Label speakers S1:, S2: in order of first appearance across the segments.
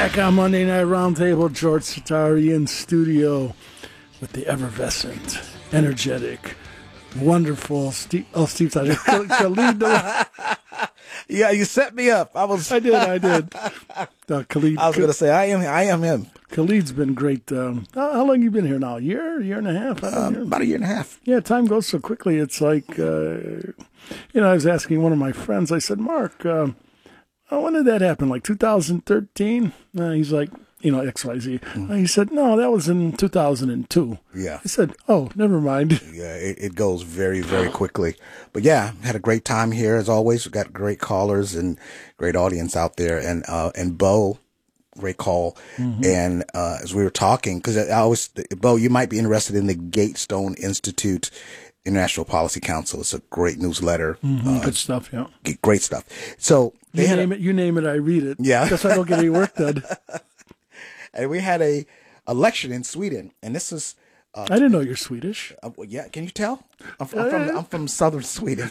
S1: Back on Monday Night Roundtable, George Satari in studio with the effervescent, energetic, wonderful Steve. Oh, Steve Satari. Khalid.
S2: Yeah, you set me up.
S1: I did. Khalid.
S2: I was going to say, I am him.
S1: Khalid's been great. How long you been here now? A year and a half?
S2: About a year and a half.
S1: Yeah, time goes so quickly. It's like, I was asking one of my friends, I said, Mark, when did that happen? Like 2013? He's like, XYZ.
S2: Mm-hmm.
S1: He said, no, that was in 2002.
S2: Yeah.
S1: I said, oh, never mind.
S2: Yeah, it goes very, very quickly. But yeah, had a great time here as always. We got great callers and great audience out there. And Bo, great call. Mm-hmm. And as we were talking, because Bo, you might be interested in the Gatestone Institute International Policy Council. It's a great newsletter.
S1: Mm-hmm. Good stuff, yeah.
S2: Great stuff. So
S1: you name it, I read it.
S2: Yeah.
S1: Guess I don't get any work done.
S2: And we had a election in Sweden, and this is.
S1: I didn't know you're Swedish.
S2: Yeah, can you tell? I'm from southern Sweden,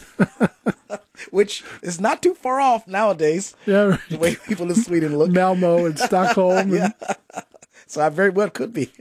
S2: which is not too far off nowadays.
S1: Yeah, right.
S2: The way people in Sweden look.
S1: Malmo and Stockholm.
S2: Yeah. So I very well could be.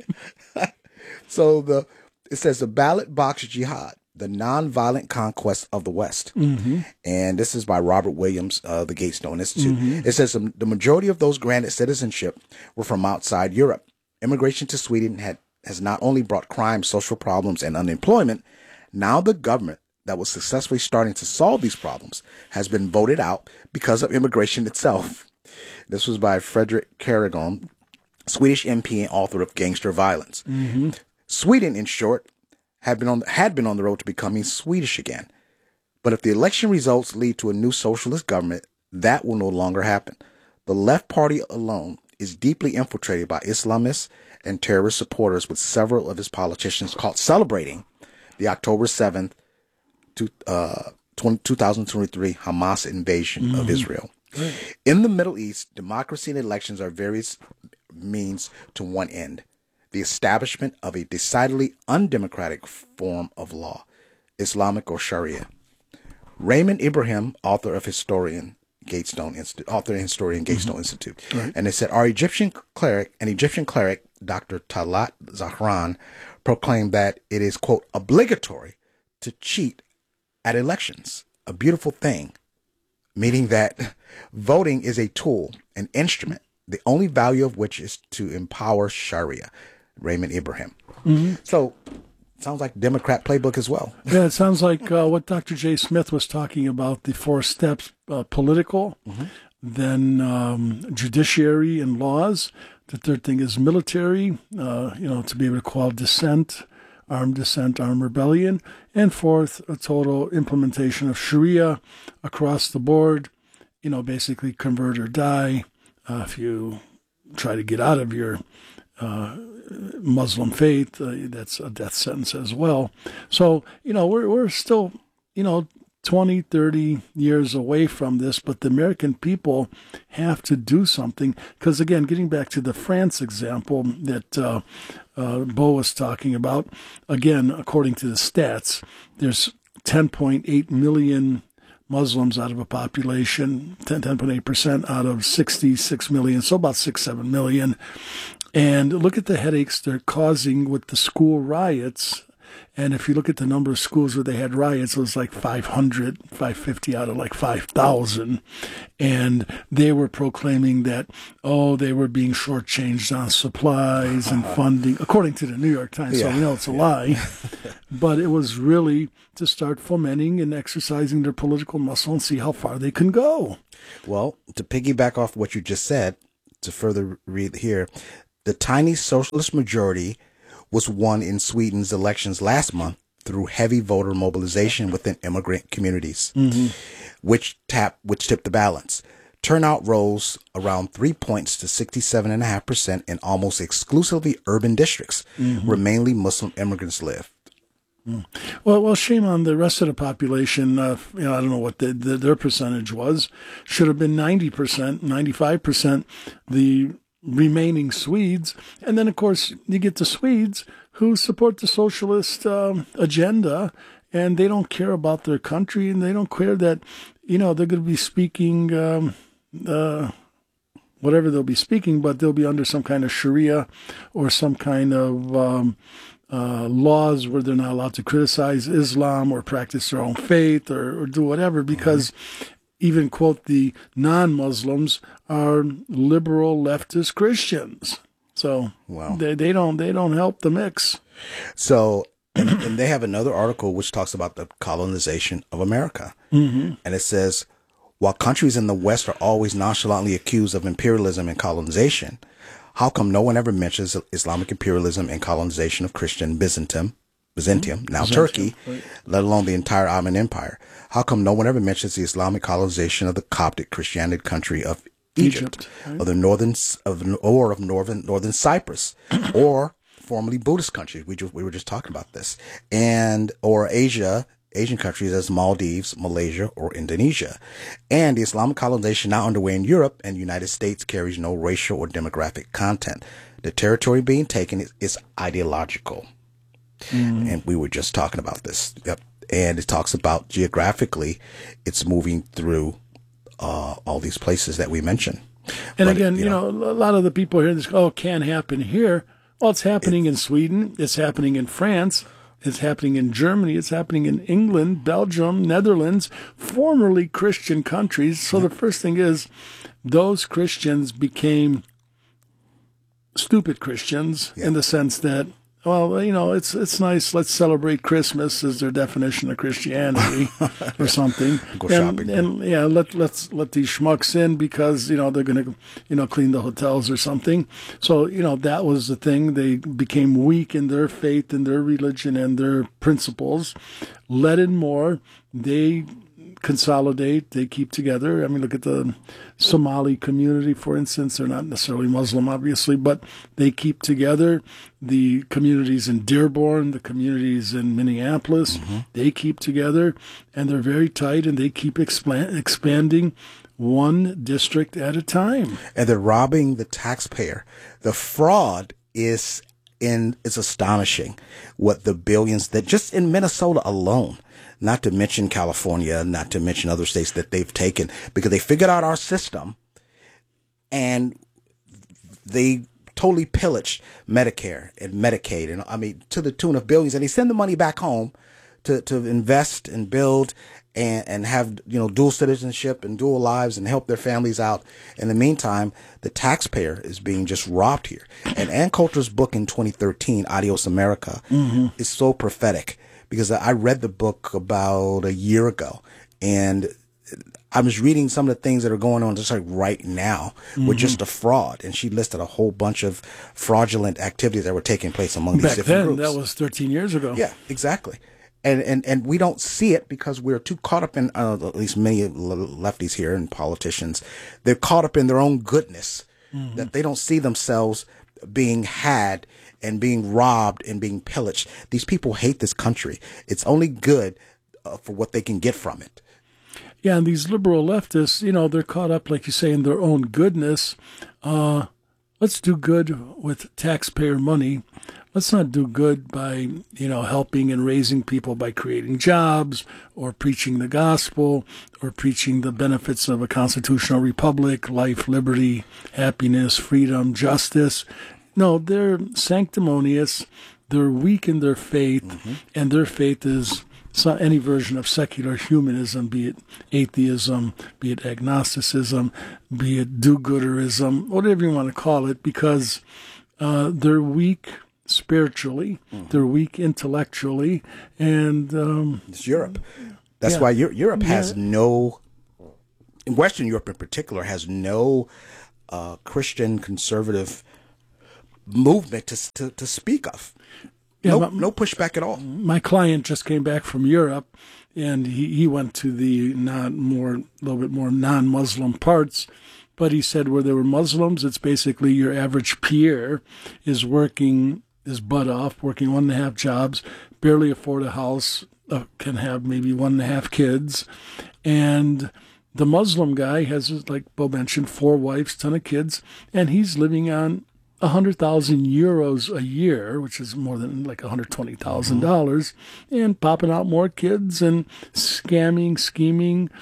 S2: So it says the ballot box jihad, the nonviolent conquest of the West. Mm-hmm. And this is by Robert Williams, the Gatestone Institute. Mm-hmm. It says the majority of those granted citizenship were from outside Europe. Immigration to Sweden has not only brought crime, social problems, and unemployment. Now the government that was successfully starting to solve these problems has been voted out because of immigration itself. This was by Frederick Carrigon, Swedish MP and author of Gangster Violence. Mm-hmm. Sweden, in short, had been on the road to becoming Swedish again. But if the election results lead to a new socialist government, that will no longer happen. The left party alone is deeply infiltrated by Islamists and terrorist supporters, with several of his politicians celebrating the October 7th, 2023 Hamas invasion of Israel. Right. In the Middle East, democracy and elections are various means to one end: the establishment of a decidedly undemocratic form of law, Islamic or Sharia. Raymond Ibrahim, author and historian, Gatestone Institute, right. And they said an Egyptian cleric, Dr. Talat Zahran, proclaimed that it is, quote, obligatory to cheat at elections. A beautiful thing, meaning that voting is a tool, an instrument, the only value of which is to empower Sharia. Raymond Ibrahim. Mm-hmm. So, sounds like Democrat playbook as well.
S1: Yeah, it sounds like what Dr. J. Smith was talking about, the 4 steps: political, mm-hmm. then judiciary and laws. The third thing is military, to be able to call dissent, armed rebellion. And fourth, a total implementation of Sharia across the board, basically convert or die. If you try to get out of your Muslim faith, that's a death sentence as well. So, we're still, 20, 30 years away from this, but the American people have to do something. Because, again, getting back to the France example that Bo was talking about, again, according to the stats, there's 10.8 million Muslims out of a population, 10.8% out of 66 million, so about 6-7 million. And look at the headaches they're causing with the school riots. And if you look at the number of schools where they had riots, it was like 550 out of like 5,000. And they were proclaiming that, they were being shortchanged on supplies and funding, according to the New York Times. Yeah. So we know it's a lie. But it was really to start fomenting and exercising their political muscle and see how far they can go.
S2: Well, to piggyback off what you just said, to further read here, the tiny socialist majority was won in Sweden's elections last month through heavy voter mobilization within immigrant communities, mm-hmm. which tipped the balance. Turnout rose around 3 points to 67.5% in almost exclusively urban districts, mm-hmm. where mainly Muslim immigrants live.
S1: Well, shame on the rest of the population. I don't know what their percentage was. Should have been 90%, 95%. The remaining Swedes. And then, of course, you get the Swedes who support the socialist agenda, and they don't care about their country, and they don't care that, they're going to be speaking whatever they'll be speaking, but they'll be under some kind of Sharia or some kind of laws where they're not allowed to criticize Islam or practice their own faith or do whatever, because even, quote, the non-Muslims are liberal leftist Christians. So
S2: Wow.
S1: they don't help the mix.
S2: So, and they have another article which talks about the colonization of America. And it says, while countries in the West are always nonchalantly accused of imperialism and colonization, how come no one ever mentions Islamic imperialism and colonization of Christian Byzantium, now Turkey,
S1: right.
S2: let alone the entire Ottoman Empire? How come no one ever mentions the Islamic colonization of the Coptic Christianity country of Egypt,
S1: right.
S2: of the northern Cyprus, or formerly Buddhist countries? We were just talking about this, and or Asian countries as Maldives, Malaysia, or Indonesia. And the Islamic colonization now underway in Europe and the United States carries no racial or demographic content. The territory being taken is ideological. And we were just talking about this. Yep. And it talks about geographically, it's moving through all these places that we mentioned.
S1: And
S2: but,
S1: again, a lot of the people hear this, it can't happen here. Well, it's happening in Sweden. It's happening in France. It's happening in Germany. It's happening in England, Belgium, Netherlands, formerly Christian countries. So the first thing is those Christians became stupid Christians in the sense that, well, it's nice. Let's celebrate Christmas is their definition of Christianity or something.
S2: Go shopping.
S1: And let's let these schmucks in because, they're going to, clean the hotels or something. So, that was the thing. They became weak in their faith and their religion and their principles. Let in more. They consolidate, they keep together. I mean, look at the Somali community, for instance. They're not necessarily Muslim, obviously, but they keep together. The communities in Dearborn, the communities in Minneapolis, they keep together, and they're very tight, and they keep expanding one district at a time.
S2: And they're robbing the taxpayer. The fraud is astonishing. What the billions that just in Minnesota alone, not to mention California, not to mention other states that they've taken, because they figured out our system and they totally pillaged Medicare and Medicaid, and to the tune of billions. And they send the money back home to invest and build and have, dual citizenship and dual lives and help their families out. In the meantime, the taxpayer is being just robbed here. And Ann Coulter's book in 2013, Adios America, is so prophetic. Because I read the book about a year ago, and I was reading some of the things that are going on just like right now with just a fraud. And she listed a whole bunch of fraudulent activities that were taking place among these different groups.
S1: That was 13 years ago.
S2: Yeah, exactly. And we don't see it because we're too caught up in, at least many lefties here and politicians, they're caught up in their own goodness, that they don't see themselves being had and being robbed and being pillaged. These people hate this country. It's only good for what they can get from it.
S1: Yeah, and these liberal leftists, they're caught up, like you say, in their own goodness. Let's do good with taxpayer money. Let's not do good by, helping and raising people by creating jobs or preaching the gospel or preaching the benefits of a constitutional republic, life, liberty, happiness, freedom, justice. No, they're sanctimonious. They're weak in their faith, and their faith is any version of secular humanism, be it atheism, be it agnosticism, be it do-gooderism, whatever you want to call it, because they're weak spiritually, they're weak intellectually, and
S2: it's Europe. That's why Europe has no, in Western Europe in particular, has no Christian conservative movement to speak of. No pushback at all.
S1: My client just came back from Europe, and he went to the little bit more non-Muslim parts. But he said where there were Muslims, it's basically your average Pierre is working his butt off, working 1.5 jobs, barely afford a house, can have maybe 1.5 kids, and the Muslim guy has, like Bo mentioned, 4 wives, ton of kids, and he's living on 100,000 euros a year, which is more than like $120,000, and popping out more kids and scamming, scheming,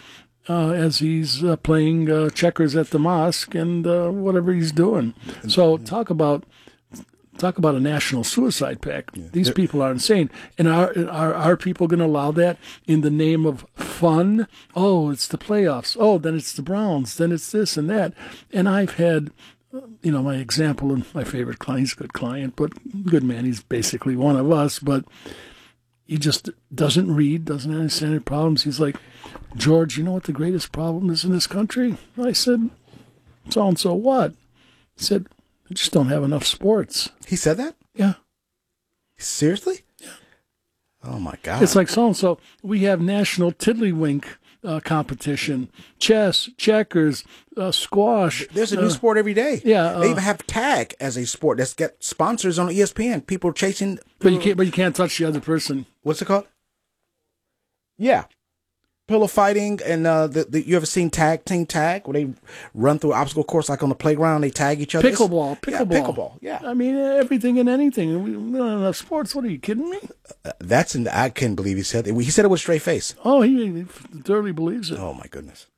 S1: as he's playing checkers at the mosque and whatever he's doing. So talk about a national suicide pact. These people are insane. And are people going to allow that in the name of fun? Oh, it's the playoffs. Oh, then it's the Browns. Then it's this and that. And I've had, my example, and my favorite client, he's a good client, but good man. He's basically one of us, but he just doesn't read, doesn't understand any problems. He's like, George, you know what the greatest problem is in this country? I said, so-and-so what? He said, I just don't have enough sports.
S2: He said that?
S1: Yeah.
S2: Seriously?
S1: Yeah.
S2: Oh, my God.
S1: It's like so-and-so. We have national tiddlywink competition, chess, checkers, squash.
S2: There's a new sport every day.
S1: Yeah.
S2: They even have tag as a sport that's got sponsors on ESPN. People chasing.
S1: But you can't touch the other person.
S2: What's it called? Yeah. Pillow fighting, and you ever seen team tag, where they run through an obstacle course like on the playground, they tag each other?
S1: Pickleball. Yeah. I mean, everything and anything. We don't have enough sports. What are you kidding me?
S2: I can't believe he said it. He said it with a straight face.
S1: Oh, he thoroughly believes it.
S2: Oh, my goodness.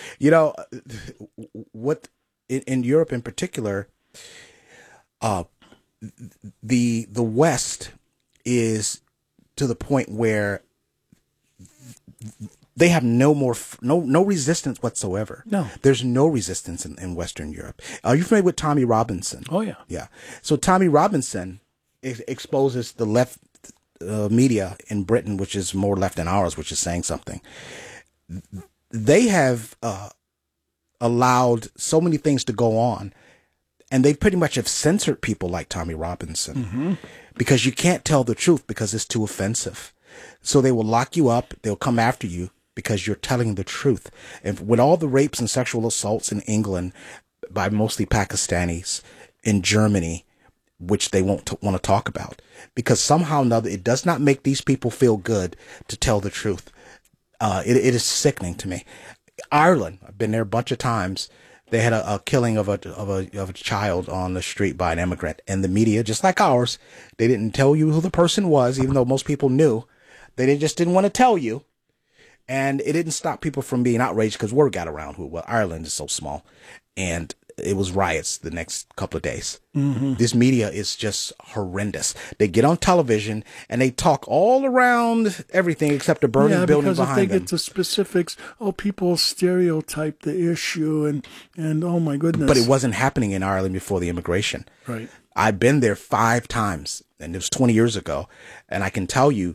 S2: What in Europe in particular, the West is to the point where they have no resistance whatsoever.
S1: No.
S2: There's no resistance in Western Europe. Are you familiar with Tommy Robinson?
S1: Oh, yeah.
S2: Yeah. So Tommy Robinson exposes the left media in Britain, which is more left than ours, which is saying something. They have allowed so many things to go on, and they pretty much have censored people like Tommy Robinson because you can't tell the truth because it's too offensive. So they will lock you up. They'll come after you because you're telling the truth. And with all the rapes and sexual assaults in England by mostly Pakistanis, in Germany, which they won't want to talk about, because somehow or another it does not make these people feel good to tell the truth. It is sickening to me. Ireland, I've been there a bunch of times. They had a killing of a child on the street by an immigrant, and the media, just like ours, they didn't tell you who the person was, even though most people knew. They just didn't want to tell you. And it didn't stop people from being outraged because word got around Ireland is so small. And it was riots the next couple of days. This media is just horrendous. They get on television and they talk all around everything except the burning building behind them.
S1: Yeah, because if they get to specifics, people stereotype the issue and oh my goodness.
S2: But it wasn't happening in Ireland before the immigration.
S1: Right.
S2: I've been there 5 times, and it was 20 years ago. And I can tell you,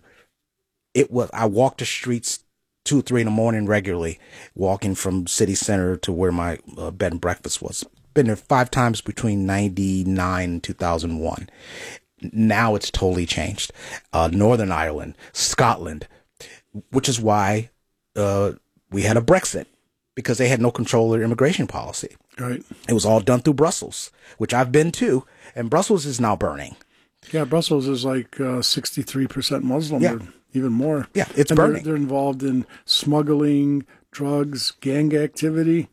S2: I walked the streets 2 or 3 in the morning regularly, walking from city center to where my bed and breakfast was. Been there 5 times between 99 and 2001. Now it's totally changed. Northern Ireland, Scotland, which is why we had a Brexit, because they had no control of their immigration policy.
S1: Right.
S2: It was all done through Brussels, which I've been to, and Brussels is now burning.
S1: Yeah, Brussels is like 63% Muslim.
S2: Yeah.
S1: Or even more.
S2: Yeah, it's
S1: and
S2: burning.
S1: They're involved in smuggling, drugs, gang activity.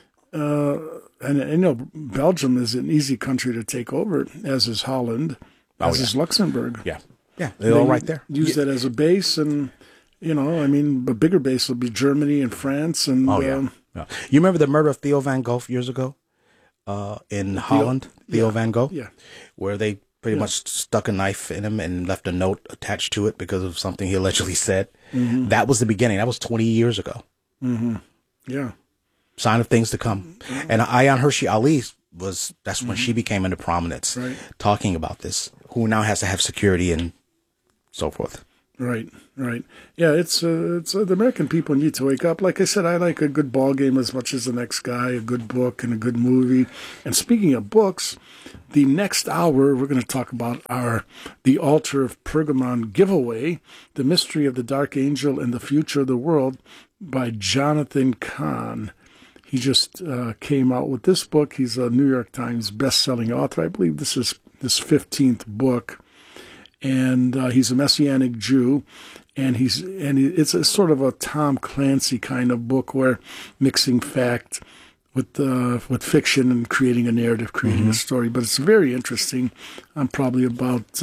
S1: And Belgium is an easy country to take over, as is Holland, as is Luxembourg.
S2: Yeah. Yeah, they're all right there.
S1: Use that as a base, and, a bigger base will be Germany and France. And
S2: yeah. You remember the murder of Theo van Gogh years ago in Holland? Theo van Gogh?
S1: Yeah.
S2: Where they pretty much stuck a knife in him and left a note attached to it because of something he allegedly said. That was the beginning. That was 20 years ago.
S1: Yeah.
S2: Sign of things to come. And Ayaan Hirsi Ali that's when she became into prominence, talking about this, who now has to have security and so forth.
S1: Right. Yeah, it's the American people need to wake up. Like I said, I like a good ball game as much as the next guy, a good book and a good movie. And speaking of books, the next hour we're going to talk about The Altar of Pergamon giveaway, The Mystery of the Dark Angel and the Future of the World by Jonathan Cahn. He just came out with this book. He's a New York Times best-selling author. I believe this is his 15th book. And he's a Messianic Jew, and it's a sort of a Tom Clancy kind of book, where mixing fact with fiction and creating a narrative, creating a story. But it's very interesting. I'm probably about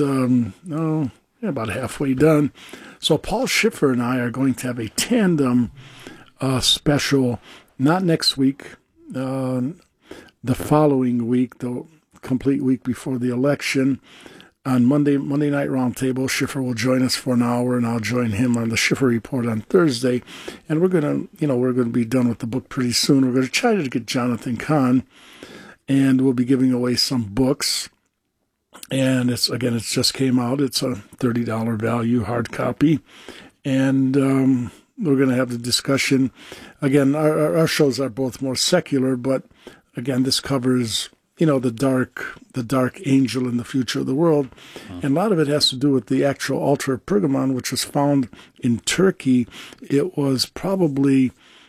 S1: halfway done. So Paul Schiffer and I are going to have a tandem special, not next week, the following week, the complete week before the election. On Monday Night Roundtable, Schiffer will join us for an hour, and I'll join him on the Schiffer Report on Thursday. And we're gonna be done with the book pretty soon. We're gonna try to get Jonathan Cahn, and we'll be giving away some books. And it just came out. It's a $30 value hard copy, and we're going to have the discussion. Again, our shows are both more secular, but again, this covers the dark angel in the future of the world, and a lot of it has to do with the actual altar of Pergamon, which was found in Turkey. It was probably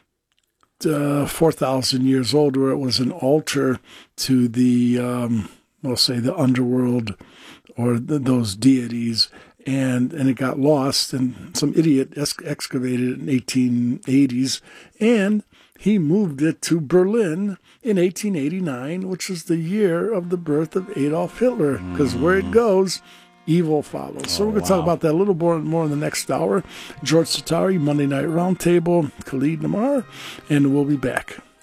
S1: 4,000 years old, where it was an altar to the we'll say the underworld or those deities, and it got lost, and some idiot excavated it in 1880s, and he moved it to Berlin in 1889, which is the year of the birth of Adolf Hitler, because where it goes, evil follows. So we're going to talk about that a little more in the next hour. George Satari, Monday Night Roundtable, Khalid Namar, and we'll be back.